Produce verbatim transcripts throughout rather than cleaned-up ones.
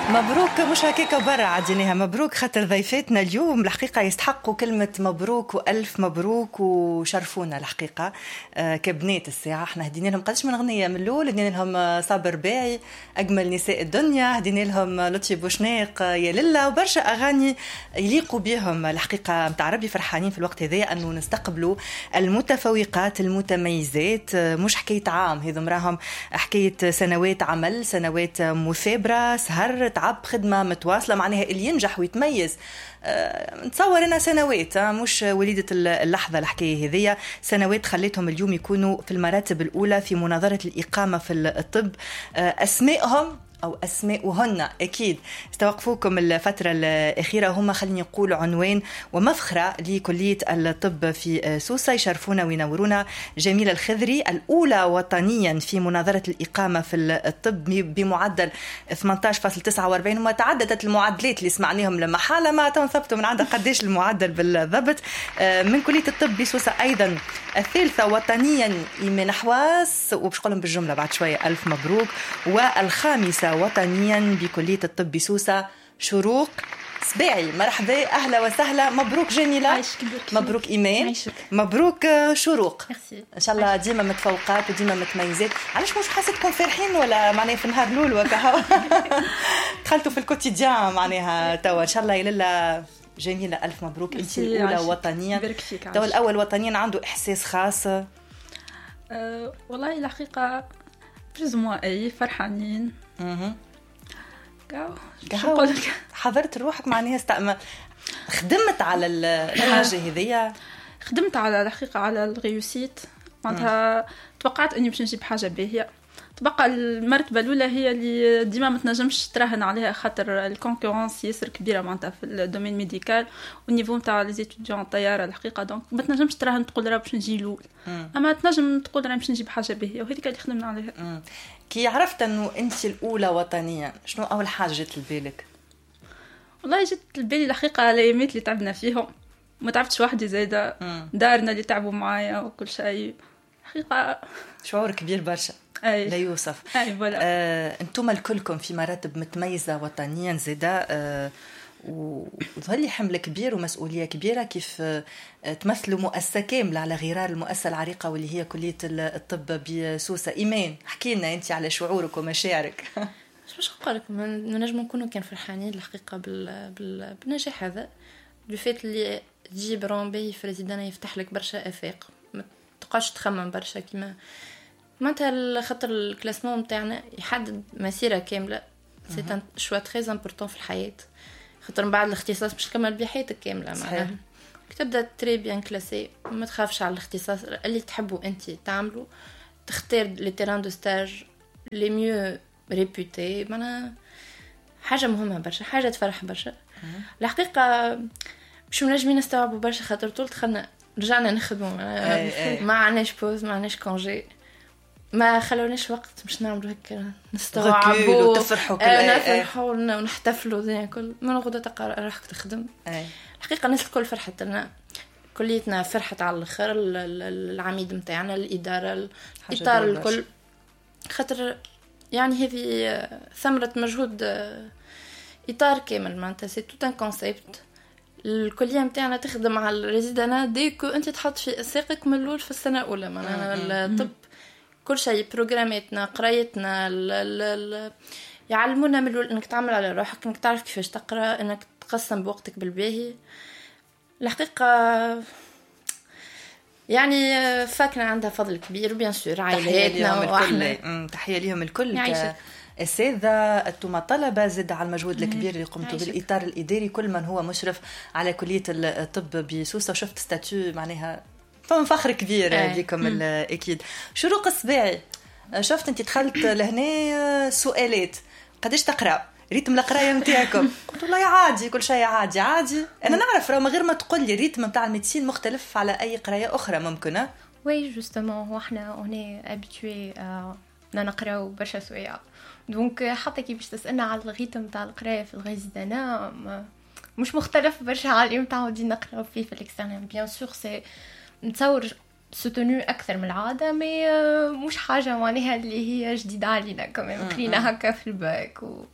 مبروك، مش هكاك برا عديناها مبروك خاطر ضيفاتنا اليوم الحقيقة يستحقوا كلمة مبروك وألف مبروك وشرفونا الحقيقة. آه كبنات الساعة احنا هدينا لهم قدش من أغنية من الأول، هدينا لهم صابر باعي أجمل نساء الدنيا، هدينا لهم لطفي بوشناق يا لله، وبرشا أغاني يليقوا بهم الحقيقة. متاع ربي فرحانين في الوقت هذا أنه نستقبلوا المتفوقات المتميزات، مش حكاية عام، هذم راهم حكاية سنوات عمل، سنوات مثابرة، سهر، تعب، خدمة متواصلة، معناها اللي ينجح ويتميز أه نتصور انها سنوات، مش وليدة اللحظة. الحكاية هذية سنوات خليتهم اليوم يكونوا في المراتب الأولى في مناظرة الإقامة في الطب. أه أسمائهم أو أسماءهن أكيد استوقفوكم الفترة الأخيرة، هم خليني يقول عنوان ومفخرة لكلية الطب في سوسة. يشرفونا وينورونا جميلة الخضري، الأولى وطنيا في مناظرة الإقامة في الطب بمعدل ثمانية عشر فاصلة تسعة وأربعين، وما تعددت المعدلات اللي سمعناهم لما حالة ما تنثبتوا من عندها قديش المعدل بالضبط. من كلية الطب بسوسة أيضا الثالثة وطنيا إيمان حواس، وبش قولهم بالجملة بعد شوية ألف مبروك، والخامسة وطنيا بكلية الطب بسوسة شروق سباعي. مرحبا، أهلا وسهلا، مبروك جميلة، مبروك إيمان، عايشك. مبروك شروق، إن شاء الله ديما متفوقات وديما متميزات. علاش مش حاسدكم فرحين ولا معناها في نهار الأول وكهو دخلتوا في الكوتيديان معناها توا؟ إن شاء الله يللا جميلة، ألف مبروك، أنت الأولى وطنيا. توا الأول وطنيا عنده إحساس خاص؟ أه والله الحقيقة بجزموا أي فرحانين. اها قهوة. حضرت روحك معناها استعمل خدمت على الحاجة هذية؟ خدمت على الحقيقة على الريوسيت، معناتها توقعت أني باش نجيب حاجة باهية. تبقى المرتبة الأولى هي اللي ديما ما تنجمش تراهن عليها، خاطر الكونكورنس ياسر كبيرة معناتها في الدومين ميديكال والنيفو نتاع لي ستوديون طيارة الحقيقة، دونك ما تنجمش تراهن تقول راه باش نجي الأول، أما تنجم تقول راه باش نجيب حاجة باهية، وهذيك اللي خدمنا عليها. مم. كي عرفت أنه أنت الأولى وطنيا، شنو أول حاجة جت لبالك؟ والله جت لبالي الحقيقة الأيامات اللي تعبنا فيهم، ما تعبتش وحدي زايدة، دارنا اللي تعبوا معايا وكل شيء، حقيقة شعور كبير برشا. أي. لا يوصف. أي ولا. آه، انتم الكلكم في مراتب متميزة وطنيا زادا، آه، وظهر حمل كبير ومسؤولية كبيرة، كيف آه، تمثلوا مؤسسة كاملة على غرار المؤسسة العريقة واللي هي كلية الطب بسوسة. إيمان، حكي لنا أنت على شعورك ومشاعرك. مش نقولك ما نجم نكونوا كان فرحانين الحقيقة بال... بال... بالنجاح هذا، بفات اللي تجيب رامبي في ريزيدانا يفتح لك برشا آفاق، ما تقعدش تخمم برشا كيما معناتها خاطر الكلاسمون نتاعنا يحدد مسيره كامله. سي ان شوا تري امبورطون في الحياه، خاطر من بعد الاختصاص باش تكمل بحياتك كامله معناها. تبدا تري بيان كلاسي، ما تخافش على الاختصاص اللي تحبه انت تعمله، تختار لي تيران دو ستاج لي ميو ريبوتي، معناها حاجه مهمه برشا، حاجه تفرح برشا. الحقيقه مش منجمين نستوعبوا برشا، خاطر طول دخلنا رجعنا نخدموا، ما عناش بوز، ما عناش كونجي، ما خلوناش وقت باش نعملوا هيك نستوعبوا وتفرحوا كل آه نفرحوا ونحتفلوا زي كل من غدا تقرا راحك تخدم. أي. الحقيقه الناس الكل فرحت لنا، كليتنا فرحت على الاخر، العميد نتاعنا، الاداره، الاطار الكل، خاطر يعني هذه ثمره مجهود اطار كامل معناتها. سي تو ان كونسيبت. الكليه نتاعنا تخدم على الريزيدانا ديكو انت تحط في ساقك من الاول في السنه الاولى، معناها الطب كل شيء، بروغراماتنا، قرايتنا، يعلمونا من الأول انك تعمل على روحك، انك تعرف كيفاش تقرا، انك تقسم بوقتك بالباهي. الحقيقه يعني فاكنا عندها فضل كبير، وبيان سور عائلاتنا واحنا تحيه لهم الكل. أساتذة أنتم طلبة زد على المجهود الكبير اللي قمتوا بالإطار الإداري، كل من هو مشرف على كلية الطب بسوسة، وشفت ستاتيو معناها فهم فخر كبير بكم أكيد. شروق السباعي، شفت أنت دخلت لهنا سؤالات، قديش تقرأ؟ ريتم القرايه نتاعكم؟ قلت والله عادي، كل شيء عادي عادي. انا نعرف راه من غير ما تقول لي الريتم نتاع الميديسين مختلف على اي قرايه اخرى ممكن. وي جوستومون هو احنا هنا ابيتوي نقراو برشا سوايع، دونك حتى كي باش تسالنا على الريتم تاع القرايه في الغيزدانا مش مختلف برشا على اللي متعودين نقراو فيه في الاكسترنال. بيان سور سي نتصور سوتونو اكثر من العاده، مي مش حاجه معناها اللي هي جديده علينا، كمان قرينا هكا في الباك و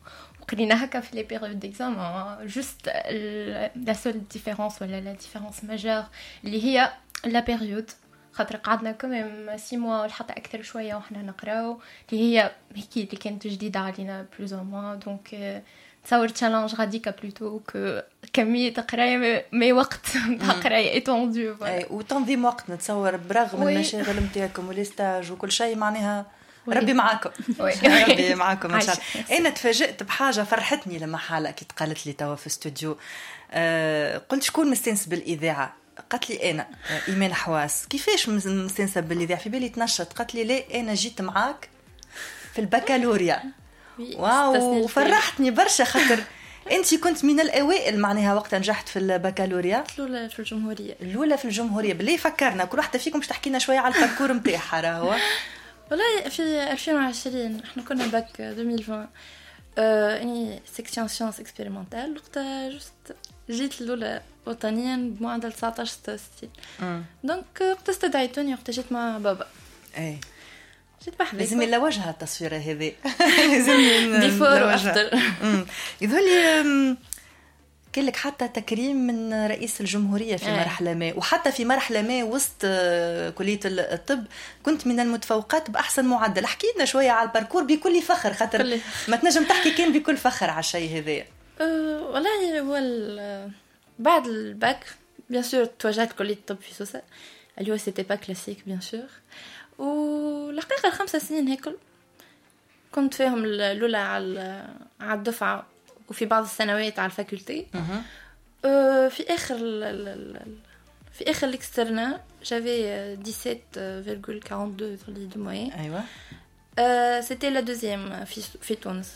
قرينا هكا في لي بيريود ديكزامان جوست لا سول ديفيرونس ولا لا ديفيرونس ماجور اللي هي لا بيريود خاطر قعدنا كمان سي موا ولا حتى اكثر شويه وحنا نقراو اللي هي هيك اللي كانت جديده علينا بلوز او موان دونك تصور تشالنج غاديكا بلوتو كو كميه قرايه مي وقت تاع قرايه ايتوندو اي وتنظيم وقت نتصور برغم المشاغل نتاعكم والستاج وكل شيء معناها ربي معاكم ربي معاكم ان شاء الله. انا تفاجئت بحاجه فرحتني لما حاله كي قالت لي توا في استوديو أه قلت شكون مستنس بالاذاعه قالت لي انا ايمان حواس كيفاش مستنسه بالاذاعه في بالي تنشط قالت لي لا انا جيت معاك في البكالوريا واو فرحتني برشا خاطر انت كنت من الاوائل معناها وقت نجحت في البكالوريا الاولى في الجمهوريه الاولى في الجمهوريه باللي فكرنا كل واحده فيكم باش تحكي لنا شويه على الباركور نتاعها راهو والله في ألفين وعشرين احنا كنا باك ألفين وعشرين اه اني سيكسيون سيونس اكسبيريمونتال وقتها جوست جيت الاولى وطنيا بمعدل تسعطاش ستة وستين دونك وقت استدعيتوني وقت جيت مع بابا اي جيت بحذاك لازم لا وجهها التصويره هذه لازم ديفور افتر يظهر لي كان لك حتى تكريم من رئيس الجمهورية في مرحلة ما وحتى في مرحلة ما وسط كلية الطب كنت من المتفوقات بأحسن معدل. احكي لنا شوية على الباركور بكل فخر خاطر ما تنجم تحكي كان بكل فخر على الشيء هذا. أه والله هو بعد الباك بيان سور توجهت كلية الطب في سوسة اللي هو سيتي با كلاسيك بيان سور والحقيقة الخمس سنين هيك كنت فيهم الأولى على على الدفعة وفي بعض السنوات على الفاكولتي أه في اخر في اخر الاكسترنا جافي دix-sept virgule quarante-deux في لي دو موين. ايوه أه سيتي لا دوزيام في في تونس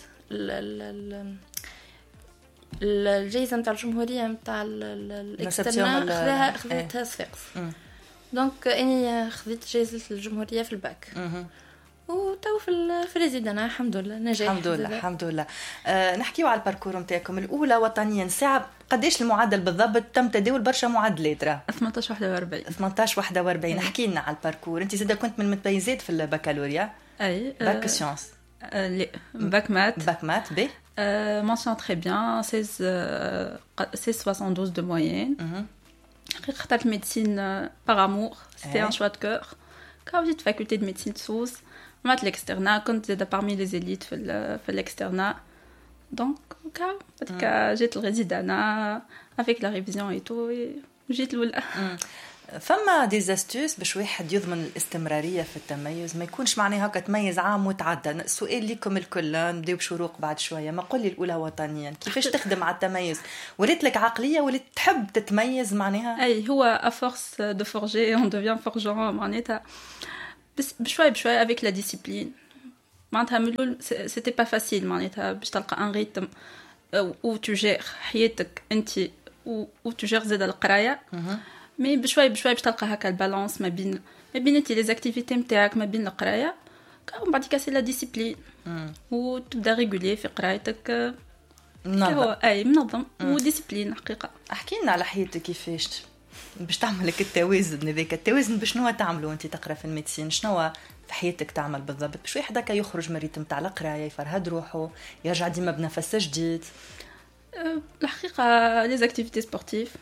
الجائزه نتاع الجمهوريه نتاع الاكسترنا خذاها خذتها صفاقس دونك اني خذيت جائزه الجمهوريه في الباك وتو في في ريزيدنا الحمد لله نجاح الحمد لله الحمد لله. أه نحكيو على الباركور نتاعكم الاولى وطنيا ساعه قداش المعدل بالضبط تم تداول برشا معدلات راه ثمانية عشر واحد وأربعين ثمانية عشر واحد وأربعين. احكي لنا على الباركور انت زاده كنت من المتميزات في البكالوريا اي باك سيونس لا باك مات باك مات بي mention très bien seize soixante douze de moyenne. Après اخترت médecine par amour c'était un choix de cœur quand j'ai faculté de médecine de Sousse مات الاكسترنا كنت زاده parmi les élites في في الاكسترنا دونك كا بدك جيت الريزيدانا avec la révision et tout جيت الاولى. فما دي زاستوس باش واحد يضمن الاستمراريه في التميز ما يكونش معناها هكا تميز عام متعدد. السؤال لكم الكل نبداو بشروق بعد شويه ما قولي الاولى وطنيا كيفاش تخدم على التميز ولات لك عقليه ولات تحب تتميز معناها اي هو à force de forger on devient forgeron معناتها بس بشوي بشوي avec la discipline معناتها من الاول c'était pas facile معناتها باش تلقى ان ريتم او تجير حياتك انت او تجير زاد القرايه مي بشوي بشوي باش تلقى هكا البالانس ما بين ما بين انت لي زاكتيفيتي نتاعك ما بين القرايه كون بعد كاسي لا ديسيبلين وتبدا ريغولي في قرايتك منظم اي منظم وديسيبلين حقيقه. احكي لنا على حياتك كيفاش باش تعمل لك التوازن هذاك التوازن باش شنو تعملوا انت تقرا في الميديسين شنو في حياتك تعمل بالضبط باش واحد هكا يخرج من الريتم تاع القرايه يفرهد روحه يرجع ديما بنفس جديد. الحقيقه لي زاكتيفيتي سبورتيف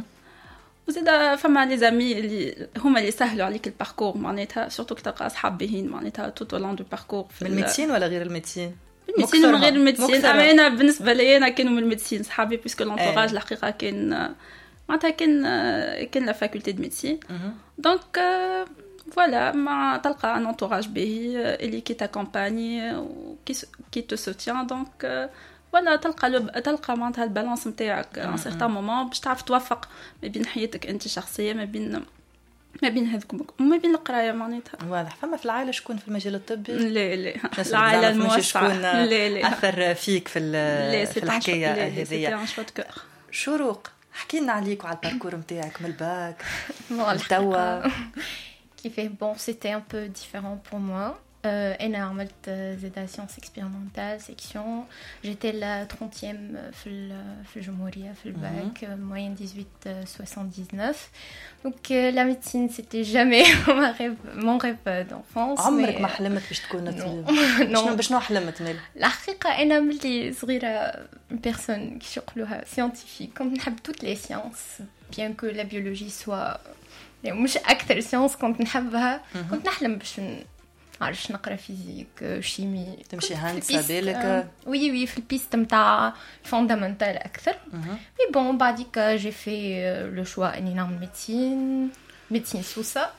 وزيدا فما لي زامي اللي هما اللي سهلوا عليك الباركور معناتها سورتو كي تلقى اصحاب باهين معناتها توت لون دو باركور في الميديسين ولا غير الميديسين الميديسين ولا غير الميديسين اما انا بالنسبه لي انا كانوا من الميديسين صحابي بيسكو لونطوراج الحقيقه كان معناتها كان كان لا فاكولتي دو ميديسين دونك فوالا ما تلقى ان انطوراج باهي اللي كي تاكومباني كي تو سوتيان دونك ولا تلقى لب... تلقى معناتها البالانس نتاعك ان سيغتان مومون باش تعرف توفق ما بين حياتك انت شخصيه ما بين ما بين هذوك وما بين القرايه معناتها. واضح. فما في العائله شكون في المجال الطبي؟ لا لا العائله الموسعه لا لا اثر فيك في في الحكايه هذه. شروق حكي لنا عليك وعلى الباركور نتاعك من الباك توا كيفاه. بون سيتي ان بو ديفيرون بور موا أنا عملت زيادة سيونس إكسبيرمنتال سيكسيون. جيتي لا ترونتيام في في الجمهورية في الباك موين ثمانية عشر تسعة وتسعين. دونك لا ميديسين سيتي جامي ما ريف مون ريف دونفونس. عمرك ما حلمت باش تكون طبيبة؟ شنو باش شنو حلمت مال؟ الحقيقة أنا ملي صغيرة بيرسون كيش يقولوها سيانتيفيك كنت نحب توت لي سيانس بيان كو لا بيولوجي سوا مش أكثر سيانس كنت نحبها. كنت نحلم باش عارش نقرا فيزيك شيمي تمشي هندسه بالك. وي وي في البيست نتاع فوندامنتال اكثر. مي بون بعديك جي في لو شوا اني نعمل ميديسين ميديسين سوسه.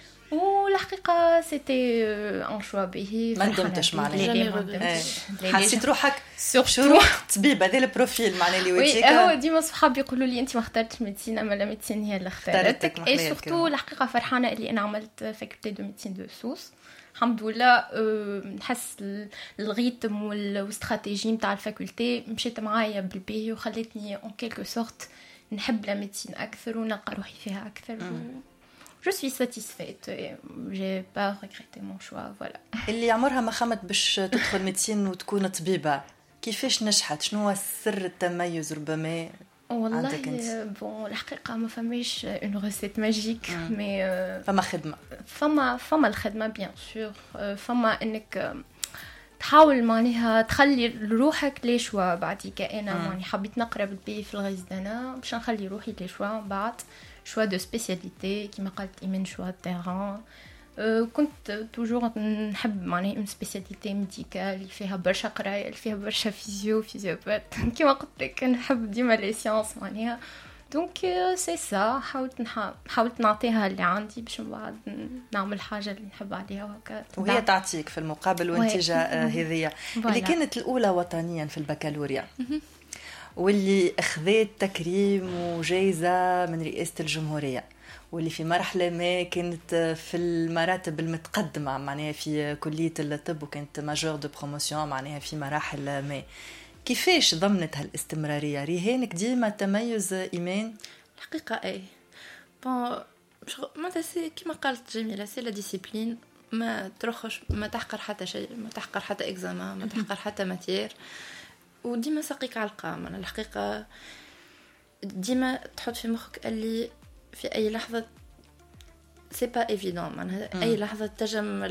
والحقيقه سيتي ان شوا باهي ما ندمتش معناها. حسيت روحك سورتو طبيبه هذا البروفيل معناها اللي وجهك. هو ديما صحابي يقولوا لي انت ما اخترتش ميديسين اما لا ميديسين هي اللي اختارتك. اي سورتو الحقيقه فرحانه اللي انا عملت فاكولتي دو ميديسين دو سوس. الحمد لله. نحس الريتم والاستراتيجي نتاع الفاكولتي مشيت معايا بالبي وخلتني ان كيلكو سورت نحب لا ميديسين اكثر ونلقى روحي فيها اكثر. جو سوي ساتيسفيت جي با ريغريتي مون شوا. فوالا اللي عمرها ما خمت باش تدخل ميديسين وتكون طبيبه كيفاش نجحت؟ شنو هو سر التميز ربما؟ والله بون الحقيقه ما فماش اون ريسيت ماجيك مي فما خدمه فما فما الخدمه بيان سور. فما انك تحاول معناها تخلي روحك لي شوا بعديك. انا ماني حبيت نقرا بالبي في الغزدانه باش نخلي روحي لي شوا بعد شوا دو سبيسياليتي كيما قالت ايمان شوا تيران. كنت توجور نحب معناها اون سبيسياليتي ميديكال اللي فيها برشا قرايه اللي فيها برشا فيزيو فيزيوبات كيما قلت لك نحب ديما لي سيانس معناها. دونك سي سا حاولت نح... حاولت نعطيها اللي عندي باش من بعد نعمل حاجه اللي نحب عليها وهكا وهي تعطيك في المقابل والنتيجه هذه اللي كانت الاولى وطنيا في البكالوريا واللي اخذت تكريم وجائزه من رئاسه الجمهوريه واللي في مرحله ما كانت في المراتب المتقدمه معناها في كليه الطب وكانت ماجور دو بروموسيون معناها في مراحل ما. كيفاش ضمنت هالاستمراريه؟ رهانك ديما تميز ايمان؟ الحقيقه اي بون ما سي كيما قالت جميله سي لا ديسيبلين. ما ترخش ما تحقر حتى شيء ما تحقر حتى اكزامان ما تحقر حتى ماتير وديما ساقيك على القام. انا الحقيقه ديما تحط في مخك اللي في اي لحظه سي با ايفيدون معناها اي لحظه تجم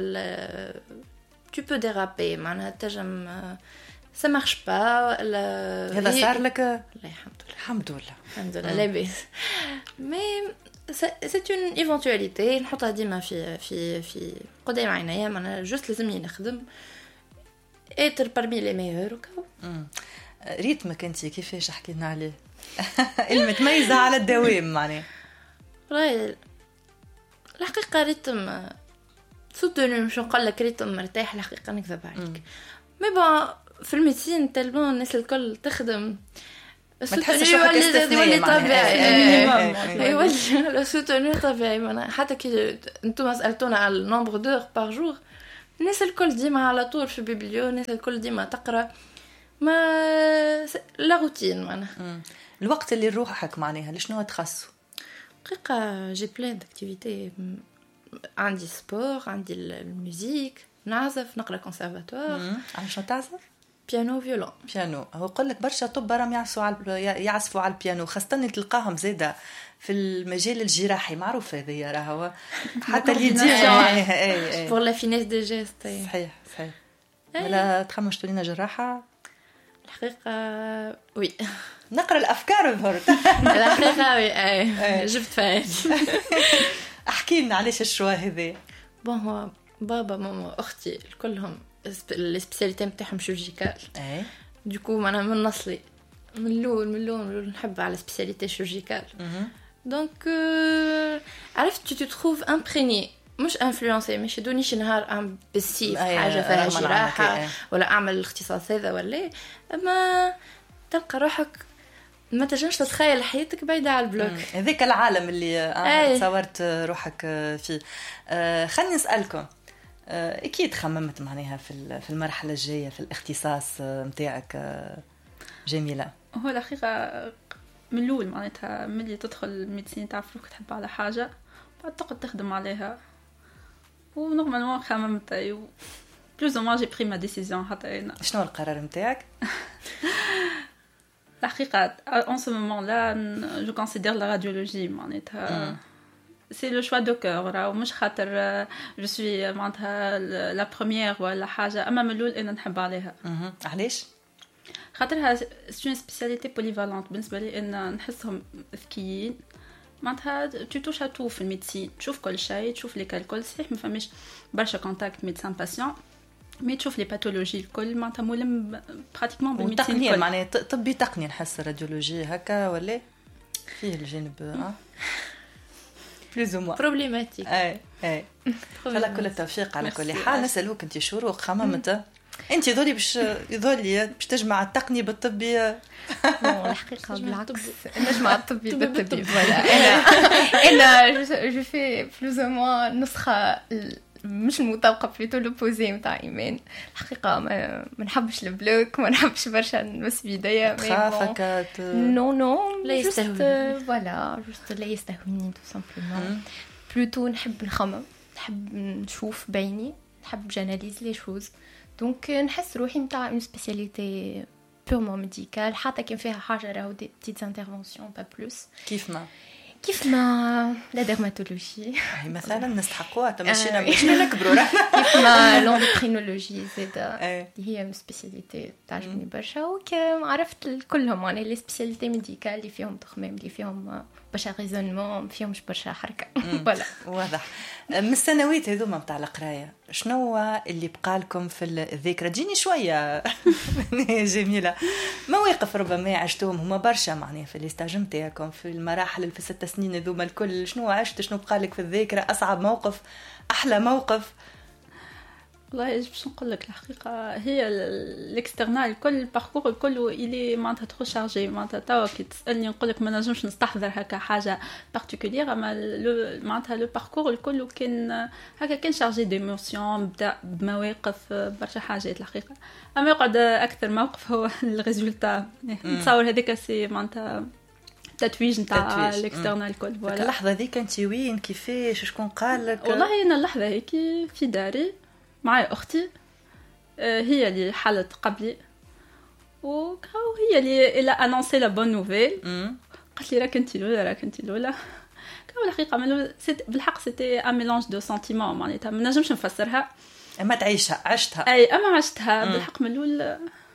tu peux déraper معناها تجم ça marche pas. هذا صار لك؟ لا الحمد لله الحمد لله الحمد لله لاباس. مي c'est une éventualité نحطها ديما في في في قدام عينيا معناها جوست لازمني نخدم être parmi les meilleurs وكاو. ريتمك انت كيفاش حكينا عليه؟ المتميزه على الدوام معناها راي الحقيقه ريتم سوتونو مش نقول لك ريتم مرتاح الحقيقه نكذب عليك. مي بون في الميديسين تلبون الناس الكل تخدم ما تحسش روحك استثنائي طبيعي. ايوا السوتونو طبيعي معناها حتى كي انتم سالتونا على النومبر دور بار جور الناس الكل ديما على طول في بيبليو الناس الكل ديما تقرا ما لا روتين معناها. الوقت اللي روحك معناها لشنو تخصو؟ حقيقة جي بلان داكتيفيتي. عندي سبور عندي الموسيك نعزف نقرا كونسيرفاتوار. على شنو تعزف؟ بيانو فيولون. بيانو هو يقول لك برشا طب راهم يعزفوا على يعزفوا على البيانو خاصة تلقاهم زاده في المجال الجراحي معروف هذا راهو حتى اللي يدير بور لا فينيس دي جيست. صحيح صحيح. ولا تخمش تولينا جراحه؟ الحقيقه وي نقرا الافكار ظهرت. الحقيقه وي اي جبت فايد. احكي لنا علاش الشوا هذا؟ بون هو بابا ماما اختي كلهم السبيسياليتي نتاعهم شيرجيكال. اي دوكو انا من نصلي من الاول من الاول نحب على سبيسياليتي شيرجيكال. دونك عرفت تو تروف امبريني مش انفلونسي مش يدوني شي نهار ام بسيف حاجه فيها جراحه ولا اعمل الاختصاص هذا ولا اما تلقى روحك ما تجنش تتخيل حياتك بعيدة على البلوك. هذاك العالم اللي تصورت روحك فيه. خلني نسألكم أكيد خممت معناها في المرحلة الجاية في الاختصاص متاعك جميلة؟ هو الحقيقة من الأول معناتها ملي تدخل الميديسين تعرف روحك تحب على حاجة بعد تقعد تخدم عليها ونورمالمون خممت أيو بلوز او موان جي بري ما ديسيزيون حتى انا. شنو القرار نتاعك؟ الحقيقه ان سو مومون لا جو كونسيدير لا راديولوجي معناتها سي لو شوا دو كور راه مش خاطر جو سوي معناتها لا بروميير ولا حاجه اما من الاول انا نحب عليها. اها علاش؟ خاطرها سي اون سبيسياليتي بوليفالونت بالنسبه لي ان نحسهم ذكيين معناتها تو توش تو في الميديسين تشوف كل شيء تشوف لي كالكول صحيح ما فماش برشا كونتاكت ميدسان باسيون مي تشوف لي باثولوجي الكل معناتها ملم براتيكمون بالميديسين الكل معناها طبي تقني نحس الراديولوجي هكا ولا فيه الجانب اه بلوز او موا بروبليماتيك. اي اي فلا كل التوفيق على كل حال. نسألوك انت شروق خممت انت ذولي باش يذولي باش تجمع التقني بالطبي؟ الحقيقه بالعكس نجمع الطبي بالطبي ولا انا انا جو في بلوز او موا نسخه مش المطابقه بلوتو لوبوزي نتاع ايمان. الحقيقه ما نحبش البلوك ما نحبش برشا نمس بيديا خافك نو نو لا يستهويني فوالا جوست لا يستهويني تو سامبلومون بلوتو نحب نخمم نحب نشوف بعيني نحب جاناليز لي شوز دونك نحس روحي نتاع اون سبيسياليتي بورمون ميديكال حتى كان فيها حاجه راهو دي بتيت انترفونسيون با بلوس كيف ما كيف ما لا ديرماتولوجي مثلا نستحقوها تمشينا باش نكبروا راحنا كيف ما لوندوكرينولوجي زاد هي من سبيسياليتي تعجبني برشا وك عرفت كلهم يعني لي سبيسياليتي ميديكال اللي فيهم تخمام اللي فيهم برشا ريزونمون فيهمش برشا حركه فوالا واضح. من السنوات هذوما نتاع القرايه شنو اللي بقى لكم في الذاكره؟ جيني شويه جميله مواقف ربما عشتوهم هما برشا معناها في الاستاج نتاعكم في المراحل في الست سنين هذوما الكل شنو عشت شنو بقى لك في الذاكره اصعب موقف احلى موقف؟ والله باش نقول لك الحقيقه هي الاكسترنال كل الباركور كله الي معناتها ترو شارجي معناتها توا كي تسالني نقول لك ما نجمش نستحضر هكا حاجه بارتيكولير اما معناتها لو باركور الكل كان هكا كان شارجي ديموسيون بدا بمواقف برشا حاجات الحقيقه اما يقعد اكثر موقف هو الريزولتا نتصور هذيك سي معناتها التتويج نتاع الاكسترنال كل فوالا اللحظه ذيك انت وين كيفاش شكون قال لك؟ والله انا اللحظه هيك في داري معي أختي هي اللي حلت قبلي وهي اللي إلى أنونسي لا بون نوفيل قالت لي راك انتي الأولى راك انتي الأولى كاو الحقيقة ملو بالحق سيتي ان ميلانج دو سنتيمون معناتها ما نجمش نفسرها اما تعيشها عشتها اي اما عشتها مم. بالحق من الأول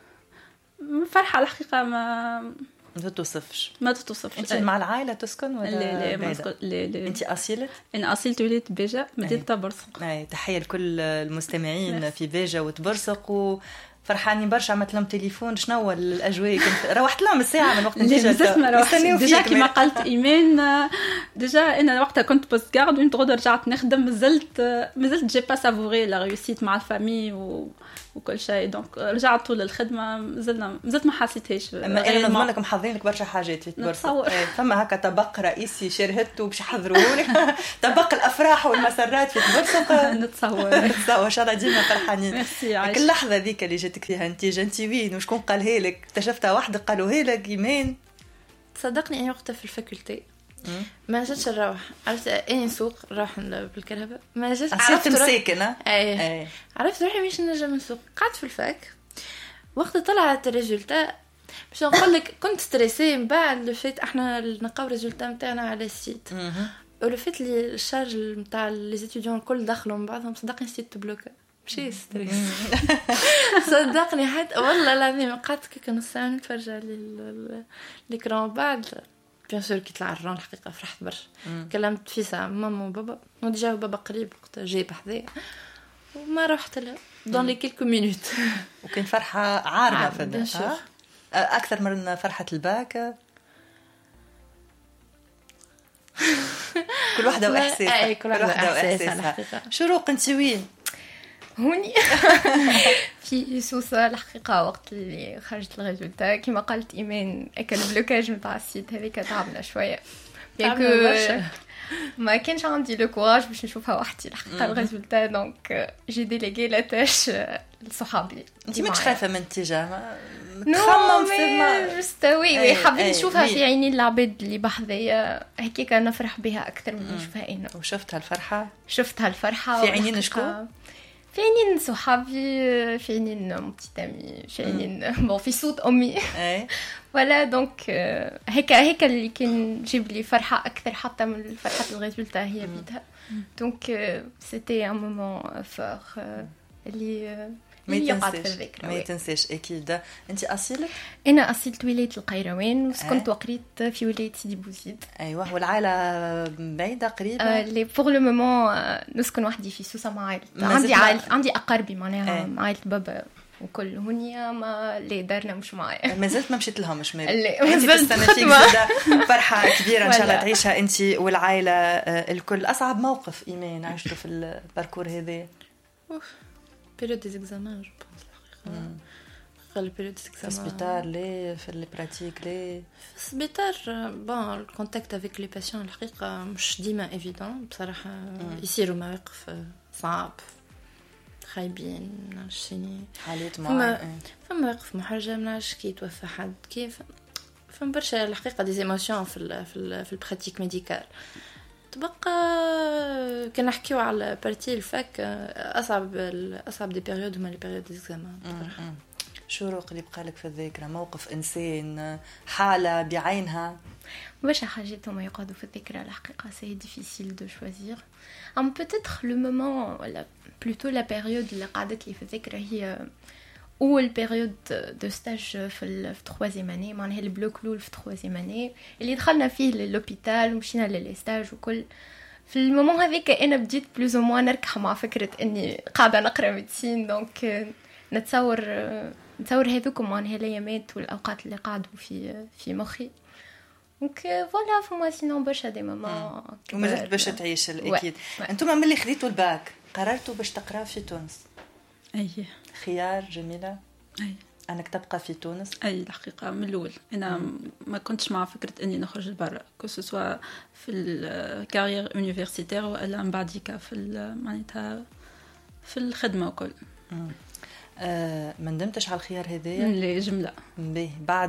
فرحة الحقيقة ما ما توصفش ما توصفش. انت مع العائله تسكن ولا لا لا لا لا انت اصيله؟ انا اصيلت وليت بيجا مدينه تبرسق. اي تحيه لكل المستمعين في بيجا وتبرسق وفرحانين برشا. عملت لهم تليفون شنو الاجواء كنت روحت لهم الساعه من وقت ديجا ديجا كما قالت ايمان ديجا انا وقتها كنت بوست كارد وانت غدا رجعت نخدم مازلت مازلت جي با سافوري لا ريوسيت مع الفامي و وكل شيء دونك رجعت طول الخدمه مازلنا مازلت ما حسيتهاش. اما انا نضمن لكم حاضرين لك برشا حاجات في تبرسق فما هكا طبق رئيسي شرهته باش يحضروا لك طبق الافراح والمسرات في تبرسق نتصور نتصور ان شاء الله ديما فرحانين. ميرسي. كل لحظه ذيك اللي جاتك فيها انت جنتي وين وشكون قالها لك؟ اكتشفتها وحدك قالوها لك ايمان؟ تصدقني انا وقتها في الفاكولتي ما جاتش نروح عرفت اني نسوق نروح بالكرهبه ما جاتش عرفت مساكنه اي, أي. عرفت روحي مش نجم نسوق قعدت في الفاك وقت طلعت الريزولتا باش نقول لك كنت ستريسي من بعد لو فيت احنا نلقاو الريزولتا نتاعنا على السيت ولو فيت لي الشارج نتاع لي ستوديون الكل دخلوا من بعضهم صدقني السيت بلوكا ماشي ستريس صدقني حتى والله العظيم قعدت كي نص ساعه نتفرج على الكرون بعد بيان سور كي طلع الرون الحقيقه فرحت برشا. كلمت في ساعه ماما وبابا وديجا بابا قريب وقت جاي بحذايا وما رحت له دون لي كيلكو مينوت وكان فرحه عارمه في الدنيا اكثر من فرحه الباك. كل واحده واحساسها كل واحده واحساسها. شروق انت وين هوني في سوسة الحقيقة وقت اللي خرجت الريزولتا كما قالت إيمان أكل بلوكاج متاع السيت هذيك تعبنا شوية بيكو ما كانش عندي لو كوراج باش نشوفها وحدي الحقيقة الريزولتا دونك جي ديليغي لا تاش لصحابي. انت مش خايفة من اتجاه نخمم في مستوي وي حبيت نشوفها في عينين العباد اللي بحذايا هكيك نفرح بها أكثر من نشوفها أنا. وشفتها الفرحة شفتها الفرحة في عينين شكون؟ فينين صحابي فينين متتامي فينين بون في صوت امي ولا دونك هيك هيك اللي كان جيب لي فرحه اكثر حتى من فرحه الريزولتا هي بيدها دونك سيتي ان مومون فور اللي ما تنساش ما تنساش اكيد. انت اصيلك؟ انا اصيلت ولايه القيروان وسكنت وقريت في ولايه سيدي بوزيد. ايوه والعائله بعيده قريبه؟ آه لي بور لو مومون نسكن وحدي في سوسه مع عائلتي. عندي عائله عندي اقاربي معناها آه. عائله بابا وكل هنيا ما اللي دارنا مش معايا. ما زلت ما مشيت لهم مش مالي. لا ما زلت فيك فرحه كبيره ان شاء الله تعيشها انت والعائله الكل. اصعب موقف ايمان عشته في الباركور هذا؟ période des examens je pense la période des examens hospital لي في لي براتيك لي hospital bon le contact avec les patients الحقيقه مش ديما évident بصراحه يصيروا مواقف صعب خايبين نعرفش حالات معينه فما مواقف محرجه منعرفش كي يتوفى حد كيف فما برشا الحقيقه دي ايموشن في ال في ال في البراتيك ميديكال. تبقى كان نحكيو على بارتي الفاك اصعب اصعب دي بيريود هما لي بيريود دي زمان. شو روق اللي بقى لك في الذاكره؟ موقف انسان حاله بعينها؟ باش حاجات هما يقعدوا في الذاكره الحقيقه سي ديفيسيل دو شوازير ام بوتيتر لو مومون ولا بلوتو لا بيريود اللي قعدت لي في الذاكره هي اول بيريود دو ستاج في الثروازيام اني معناها البلوك الاول في الثروازيام اني اللي دخلنا فيه للوبيتال ومشينا للستاج وكل. في المومون هذيك انا بديت بلوز او موان نركح مع فكره اني قاعده نقرا ميديسين دونك نتصور نتصور هذوكم معناها الايامات والاوقات اللي قعدوا في في مخي دونك فوالا فما سينون برشا دي ماما ومازلت باش تعيش اكيد. انتم ملي خديتوا الباك قررتوا باش تقراو في تونس؟ اي خيار جميلة. اي انك تبقى في تونس؟ اي الحقيقه من الاول انا ما كنتش مع فكره اني نخرج لبرا كو سوا في الكارير يونيفرسيتير ولا من بعديك في معناتها في الخدمه وكل. آه ما ندمتش على الخيار هذايا؟ لا جمله به بعد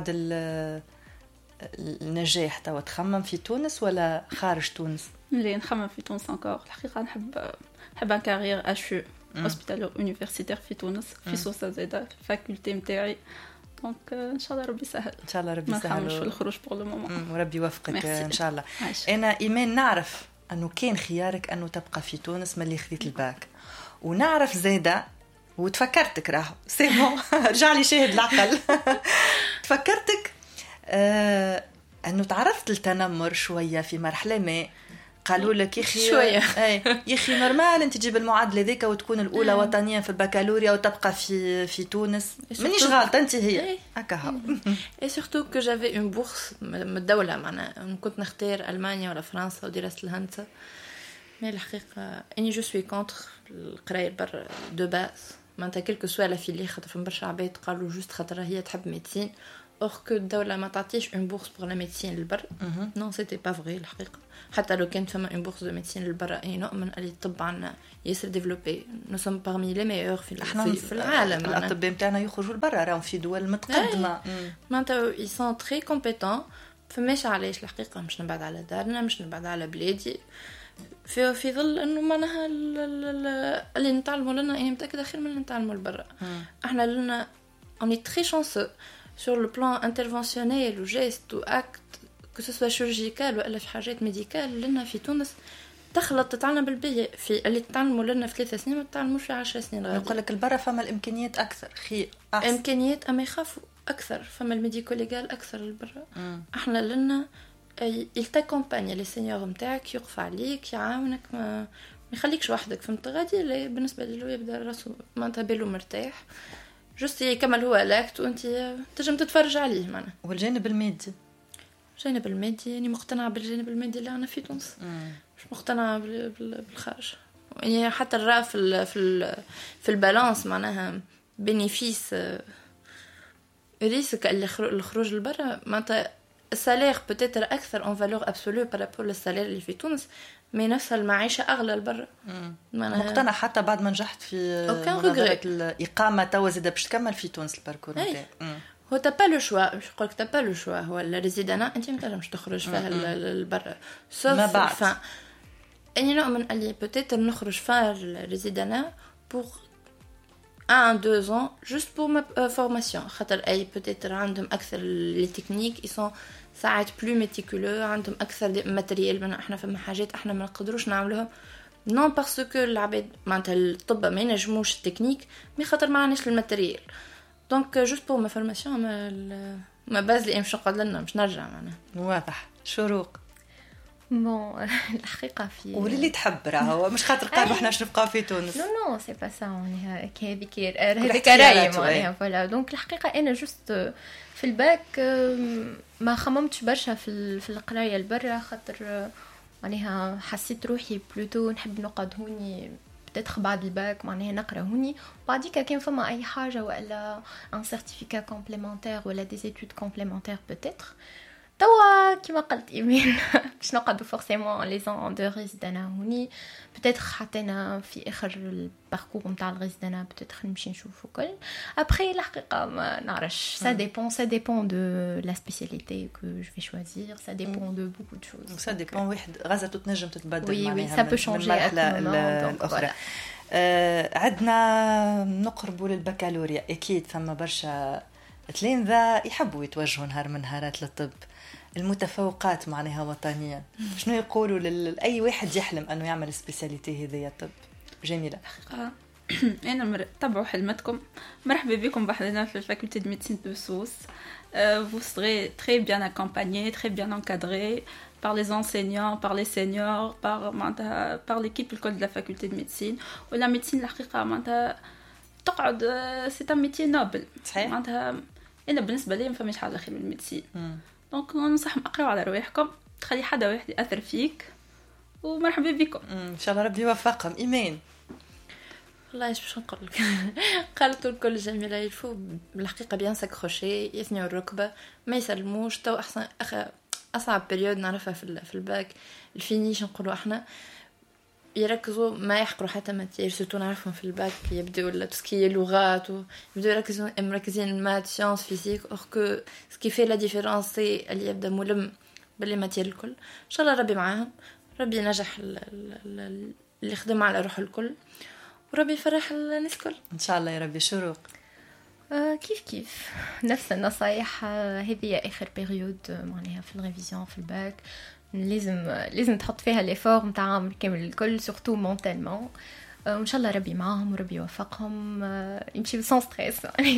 النجاح توا تخمم في تونس ولا خارج تونس؟ لا نخمم في تونس انكور الحقيقه نحب نحب ان كارير اشو هوسبيتال يونيفرسيتير في تونس في سوسه زايده في الفاكولتي نتاعي دونك ان شاء الله ربي يسهل ان شاء الله ربي يسهل ما نخممش في الخروج بور لو مومون وربي يوفقك ان شاء الله. انا ايمان نعرف انه كان خيارك انه تبقى في تونس ملي خديت الباك ونعرف زايده وتفكرتك راهو سي بون رجع لي شاهد العقل تفكرتك آه انه تعرفت التنمر شويه في مرحله ما قالوا لك يا اخي شويه اي يا اخي نورمال انت تجيب المعادله ذيك وتكون الاولى وطنيا في البكالوريا وتبقى في في تونس مانيش غلطه انت هي هكا هو اي سورتو كو جافي اون بورس من الدوله معناها كنت نختار المانيا ولا فرنسا ودراسه الهندسه مي الحقيقه اني جو سوي كونتر القرايه برا دو باز معناتها كلكو سوا لا فيلي خاطر فما برشا عباد قالوا جوست خاطر هي تحب ميديسين اور كو الدوله ما تعطيش اون بورس بور لا ميديسين للبر نو سيتي با فري الحقيقه حتى لو كانت فما اون بورس دو ميديسين للبر اي نؤمن اللي الطب عندنا ياسر ديفلوبي نو سوم بارمي لي ميور في, في, في العالم. الاطباء نتاعنا يخرجوا لبرا راهم في دول متقدمه معناتها اي سون تري كومبيتون فماش علاش الحقيقه مش نبعد على دارنا مش نبعد على بلادي في في ظل انه معناها اللي نتعلموا لنا اني متاكده خير من اللي نتعلموا لبرا. احنا لنا اوني تري شانسو sur le plan interventionnel ou geste ou acte que ce soit chirurgical ولا في حاجات ميديكال لنا في تونس تخلط تتعلم بالبيئة في اللي تتعلموا لنا في ثلاثة سنين ما تتعلموش في عشر سنين غادي. يقول لك البرا فما الامكانيات اكثر خير احسن امكانيات اما يخافوا اكثر فما الميديكو ليغال اكثر البرا. احنا لنا يلتاكومباني لي سينيور نتاعك يقف عليك يعاونك ما يخليكش وحدك فهمت غادي بالنسبه له يبدا راسه معناتها باله مرتاح جست يكمل هو لاكت وانت تنجم تتفرج عليه معنا. والجانب المادي الجانب المادي يعني مقتنعه بالجانب المادي اللي انا في تونس مش مقتنعه بالخارج يعني حتى الرا في في في البالانس معناها بينيفيس ريسك اللي الخروج لبرا معناتها السالير بوتيتر اكثر اون فالور ابسولو بارابور للسالير اللي في تونس مي نفس المعيشه اغلى لبرا. مقتنع حتى بعد ما نجحت في منظمه الاقامه توا زاد باش تكمل في تونس الباركور نتاعك هو تبا لو شوا باش نقولك تبا لو شوا هو الريزيدانا انت ما تنجمش تخرج فيها للبرا ما بعد اني نؤمن اللي بوتيتر نخرج فيها الريزيدانا بور un deux ans juste pour ma formation خاطر اي peut-être عندهم اكثر لي تكنيك ils sont ساعات بلو ميتيكولو عندهم اكثر ماتريال من احنا فما حاجات احنا ما نقدروش نعملوها نون باسكو العباد معناتها الطب ما ينجموش التكنيك مي خاطر ما عندناش الماتريال دونك جوست بور ما فورماسيون ما ما باز لي مش نقعد لنا مش نرجع معناها واضح. شروق بون الحقيقه في واللي تحب راهو مش خاطر قالوا احنا باش نبقاو في تونس نو نو سي با سا معناها هذيك هذيك راي معناها فوالا دونك الحقيقه انا جوست في الباك ما خممتش برشا في في القرايه لبرا خاطر معناها حسيت روحي بلوتو نحب نقعد هوني بتدخل بعد الباك معناها نقرا هوني بعديك كان فما اي حاجه ولا ان سيرتيفيكا كومبليمونتير ولا دي ايتود كومبليمونتير بوتيتر توا كيما قلت ايمان باش نقعدوا فورسيمون لي زون دو ريزيدانا هوني بوتيتر حطينا في اخر الباركور نتاع الريزيدانا بوتيتر نمشي نشوفوا كل ابري الحقيقه ما نعرفش سا ديبون سا ديبون دو لا سبيسياليتي كو جو في شوازير سا ديبون دو بوكو دو شوز سا ديبون واحد غزه تنجم تتبدل معناها وي سا بو شونجي الاخرى. آه عندنا نقربوا للبكالوريا اكيد فما برشا تلامذة يحبوا يتوجهوا نهار من نهارات للطب المتفوقات معناها وطنيا شنو يقولوا لأي واحد يحلم أنه يعمل سبيسياليتي هذه الطب؟ جميلة. آه. أنا مر... تبعوا حلمتكم. مرحبا بكم بحضنا في الفاكولتي دو ميديسين دو سوس. Vous serez très bien accompagnés, très bien encadrés par les enseignants, par les seniors, par, par l'équipe de la faculté de médecine. Ou la médecine, الحقيقة معناتها تقعد c'est un métier noble. صحيح. معناتها أنا بالنسبة لي ما فماش حاجة خير من الميديسين. دونك ننصحكم اقراوا على رواحكم تخلي حدا واحد ياثر فيك ومرحبا بكم ان شاء الله ربي يوفقهم. ايمان والله ايش باش نقول لك قالت الكل جميله يلفوا بالحقيقه بيان ساكروشي يثنيوا الركبه ما يسلموش تو احسن أخ... اصعب بريود نعرفها في في الباك الفينيش نقولوا احنا يركزوا ما يحقروا حتى ماتير سورتو نعرفهم في الباك يبداو ولا تسكي لغات يبداو يركزوا مركزين المات سيانس فيزيك اور كو سكي في لا ديفيرونس سي اللي يبدا ملم باللي ماتير الكل. ان شاء الله ربي معاهم ربي ينجح اللي يخدم على روح الكل وربي يفرح الناس الكل ان شاء الله يا ربي. شروق آه كيف كيف نفس النصايح هذه اخر بيريود معناها في الريفيزيون في الباك لازم لازم تحط فيها ليفور نتاعهم كامل الكل سورتو مونتالمون وان شاء الله ربي معاهم وربي يوفقهم يمشي بسون ستريس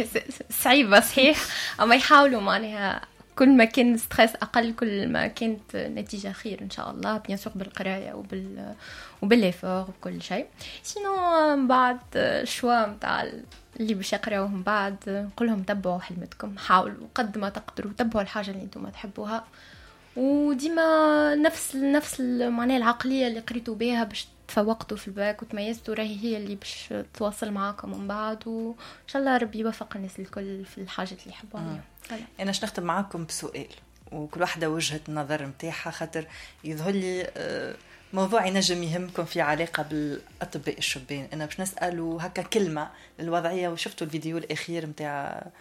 صعيبه صحيح اما يحاولوا معناها كل ما كان ستريس اقل كل ما كانت نتيجه خير ان شاء الله بيان سور بالقرايه وبال وبالليفور وكل شيء. سينو بعد الشوا نتاع اللي باش يقراوهم بعد نقول لهم تبعوا حلمتكم حاولوا قد ما تقدروا تبعوا الحاجه اللي انتم تحبوها وديما نفس نفس معناها العقليه اللي قريتوا بها باش تفوقتوا في الباك وتميزتوا راهي هي اللي باش تواصل معاكم من بعد وان شاء الله ربي يوفق الناس الكل في الحاجات اللي يحبوها. انا باش نختم معاكم بسؤال وكل واحده وجهه النظر نتاعها خاطر يظهر لي موضوع ينجم يهمكم في علاقه بالاطباء الشبان. انا باش نسالوا هكا كلمه للوضعيه وشفتوا الفيديو الاخير نتاع